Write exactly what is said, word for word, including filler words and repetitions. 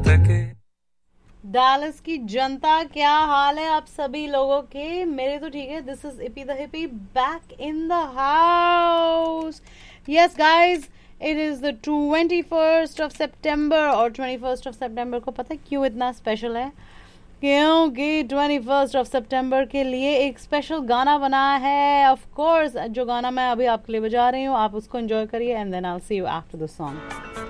Dallas की जनता, क्या हाल है आप सभी लोगों के? मेरे तो ठीक है. This is EP the hippie back in the house. Yes guys, it is the twenty first of September. और ट्वेंटी फर्स्ट ऑफ सेप्टेम्बर को पता है क्यों इतना स्पेशल है? क्योंकि ट्वेंटी फर्स्ट ऑफ सेप्टेम्बर के लिए एक स्पेशल गाना बना है. ऑफ कोर्स जो गाना मैं अभी आपके लिए बजा रही हूँ, आप उसको एंजॉय करिए and then I will see you after the song.